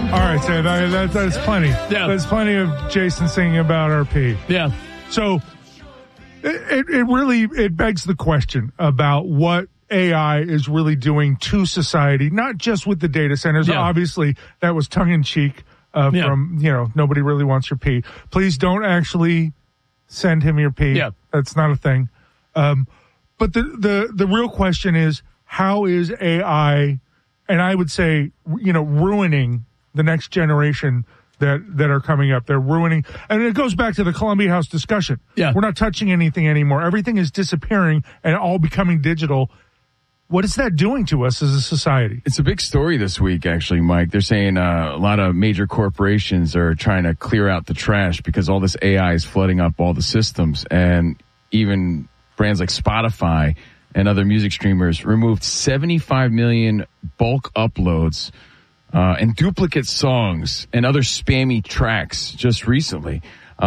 All right, so that's plenty. Yeah. That's plenty of Jason singing about our pee. Yeah. So it really begs the question about what AI is really doing to society, not just with the data centers. Yeah. Obviously, that was tongue in cheek from, nobody really wants your pee. Please don't actually send him your pee. Yeah. That's not a thing. But the real question is, how is AI, and I would say, ruining the next generation that are coming up? They're ruining, and it goes back to the Columbia House discussion. Yeah. We're not touching anything anymore. Everything is disappearing and all becoming digital. What is that doing to us as a society? It's a big story this week, actually, Mike. They're saying a lot of major corporations are trying to clear out the trash because all this AI is flooding up all the systems. And even brands like Spotify and other music streamers removed 75 million bulk uploads and duplicate songs and other spammy tracks just recently.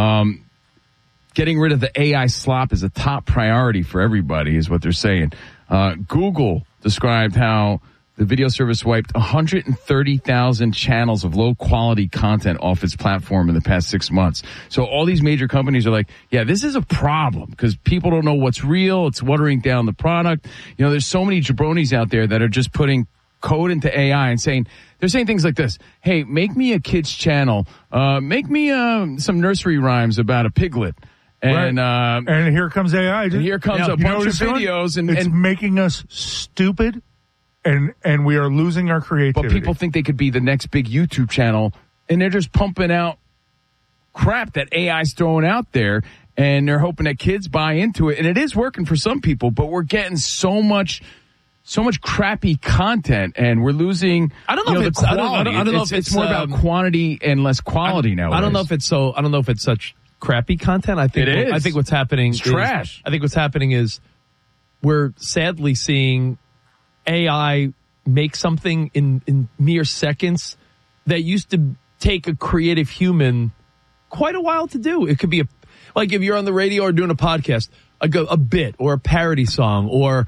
Getting rid of the AI slop is a top priority for everybody, is what they're saying. Google described how the video service wiped 130,000 channels of low-quality content off its platform in the past 6 months. So all these major companies are like, yeah, this is a problem because people don't know what's real. It's watering down the product. There's so many jabronis out there that are just putting code into AI and they're saying things like this. Hey, make me a kid's channel. Make me some nursery rhymes about a piglet. And right. And here comes AI. And here comes a bunch of videos. And it's making us stupid, and we are losing our creativity. But people think they could be the next big YouTube channel, and they're just pumping out crap that AI's throwing out there, and they're hoping that kids buy into it. And it is working for some people, but we're getting so much crappy content, and we're losing. I don't know if it's. I don't know if it's more about quantity and less quality now. I don't know if it's so. I don't know if it's such crappy content. I think it is. I think what's happening is trash. I think what's happening is we're sadly seeing AI make something in mere seconds that used to take a creative human quite a while to do. It could be like if you're on the radio or doing a podcast, a bit or a parody song or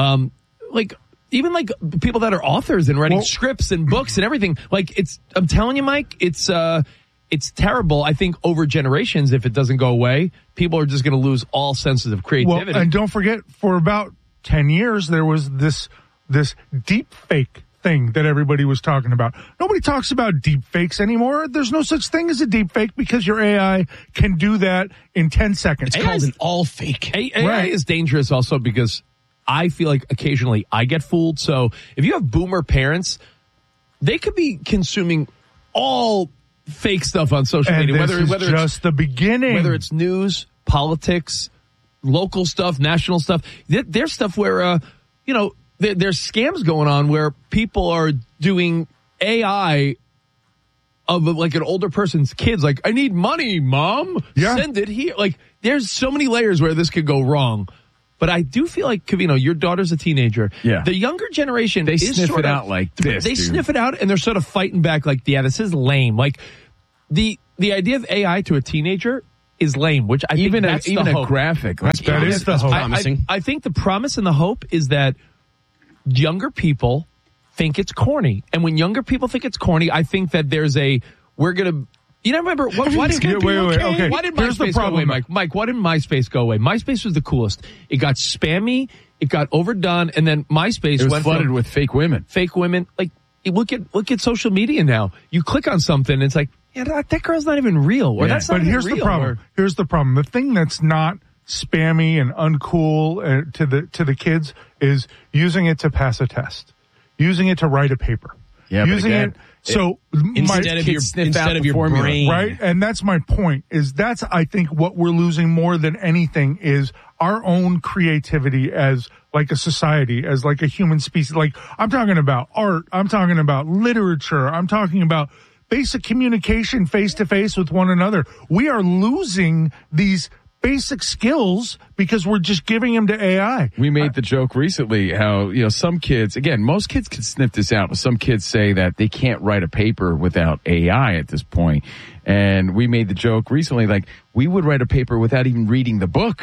even people that are authors and writing scripts and books and everything. I'm telling you, Mike, it's terrible. I think over generations, if it doesn't go away, people are just going to lose all senses of creativity. Well, and don't forget, for about 10 years, there was this deep fake thing that everybody was talking about. Nobody talks about deep fakes anymore. There's no such thing as a deep fake because your AI can do that in 10 seconds. It's called an all fake. AI is dangerous also because I feel like occasionally I get fooled. So if you have boomer parents, they could be consuming all fake stuff on social media, whether it's just the beginning, whether it's news, politics, local stuff, national stuff. There's stuff where there's scams going on where people are doing AI of like an older person's kids. Like, I need money, mom. Yeah. Send it here. Like, there's so many layers where this could go wrong. But I do feel like, your daughter's a teenager. Yeah. The younger generation, they sniff it out like this. They sniff it out and they're sort of fighting back like, yeah, this is lame. Like, the idea of AI to a teenager is lame, which I think that's even the hope. A graphic. That is the hope. Promising. I think the promise and the hope is that younger people think it's corny. And when younger people think it's corny, I think that remember, why did MySpace go away, Mike? Mike, why didn't MySpace go away? MySpace was the coolest. It got spammy, it got overdone, and then MySpace went flooded with fake women. Fake women. Like, look at social media now. You click on something, and it's like, yeah, that girl's not even real. Or that's not but here's real. the problem. Here's the problem. The thing that's not spammy and uncool to the kids is using it to pass a test, using it to write a paper, using it. So instead of your brain, right? And that's my point. That's I think what we're losing more than anything is our own creativity as like a society, as like a human species. Like, I'm talking about art, I'm talking about literature, I'm talking about basic communication face to face with one another. We are losing these basic skills because we're just giving them to AI. We made the joke recently how, some kids, again, most kids can sniff this out, but some kids say that they can't write a paper without AI at this point. And we made the joke recently, like, we would write a paper without even reading the book.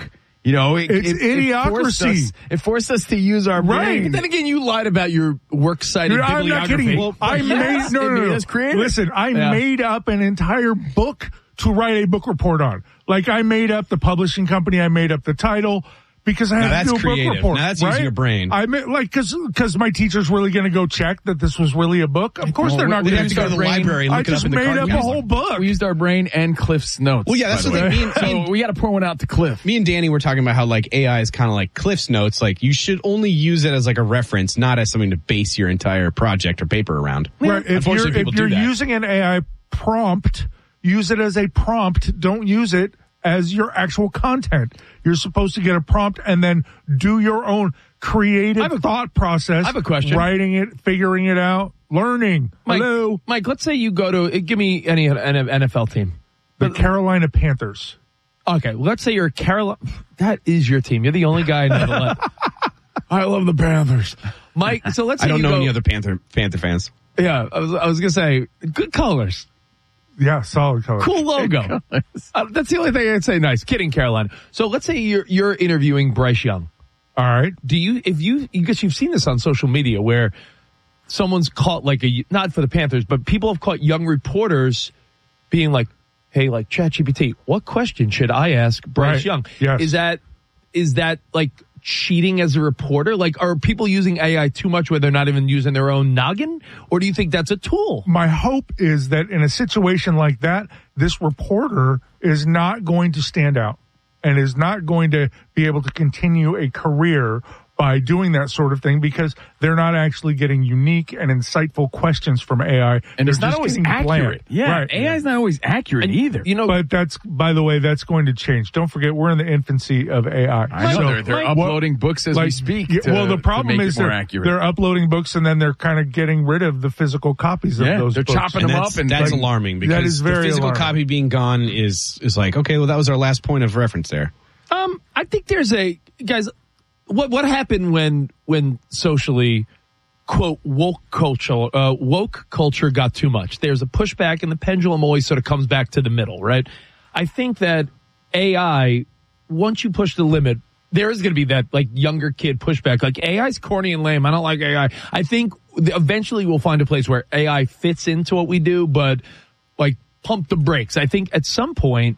You know, it's idiocracy. It forced us to use our brain. But then again, you lied about your works cited bibliography. I'm not kidding you. Well, I made no. Listen, I made up an entire book to write a book report on. Like, I made up the publishing company. I made up the title. Because I had to do a book report. Now that's using your brain. I mean, like, because my teacher's really going to go check that this was really a book. Of course, they're not going to go to the library and look it up in the I just made up a whole book. We used our brain and Cliff's notes. Well, yeah, that's what so we got to pour one out to Cliff. Me and Danny were talking about how like AI is kind of like Cliff's notes. Like, you should only use it as like a reference, not as something to base your entire project or paper around. Right. If you're using an AI prompt, use it as a prompt. Don't use it as your actual content. You're supposed to get a prompt and then do your own creative thought process. I have a question. Writing it, figuring it out, learning. Mike, let's say you go to, give me any NFL team. The Carolina Panthers. Okay, let's say you're Carolina. That is your team. You're the only guy in the I love the Panthers. Mike, so let's say I don't know any other Panther fans. Yeah, I was going to say, good colors. Yeah, solid color. Cool logo. That's the only thing I'd say. Nice. Kidding, Carolina. So let's say you're interviewing Bryce Young. All right. Because you've seen this on social media where someone's caught not for the Panthers, but people have caught young reporters being like, hey, like ChatGPT, what question should I ask Bryce Young? Yes. Is that like cheating as a reporter? Like, are people using AI too much where they're not even using their own noggin? Or do you think that's a tool? My hope is that in a situation like that, this reporter is not going to stand out and is not going to be able to continue a career by doing that sort of thing because they're not actually getting unique and insightful questions from AI. And it's not always accurate. Yeah, right. AI is not always accurate either. You know, but by the way, that's going to change. Don't forget, we're in the infancy of AI. I know they're uploading books as we speak. The problem is they're uploading books and then they're kind of getting rid of the physical copies of those books. They're chopping them up, and that's alarming because that is very the physical copy being gone is like, okay, well, that was our last point of reference there. I think there's guys. What happened when socially, quote, woke culture got too much? There's a pushback and the pendulum always sort of comes back to the middle, right? I think that AI, once you push the limit, there is going to be that like younger kid pushback. Like AI's corny and lame. I don't like AI. I think eventually we'll find a place where AI fits into what we do, but like pump the brakes. I think at some point,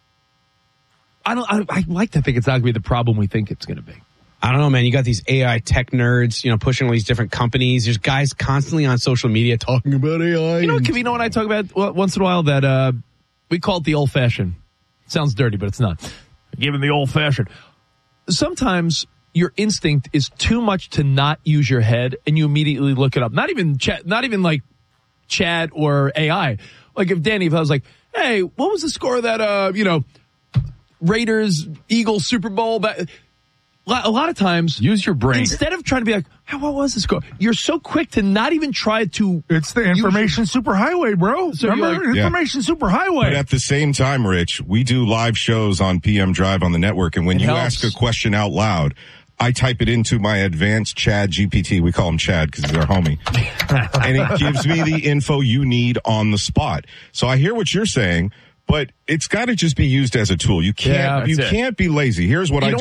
I like to think it's not going to be the problem we think it's going to be. I don't know, man. You got these AI tech nerds, pushing all these different companies. There's guys constantly on social media talking about AI. You know what I talk about once in a while? That we call it the old-fashioned. Sounds dirty, but it's not. Given the old-fashioned. Sometimes your instinct is too much to not use your head, and you immediately look it up. Not even like chat or AI. Like if I was like, hey, what was the score of that, Raiders, Eagles Super Bowl? A lot of times, use your brain. Instead of trying to be like, hey, what was the score? You're so quick to not even try to. It's the information superhighway, bro. So remember, information superhighway. But at the same time, Rich, we do live shows on PM Drive on the network, and when you ask a question out loud, I type it into my advanced Chad GPT. We call him Chad because he's our homie. And it gives me the info you need on the spot. So I hear what you're saying, but it's got to just be used as a tool. You can't be lazy. Here's what I do.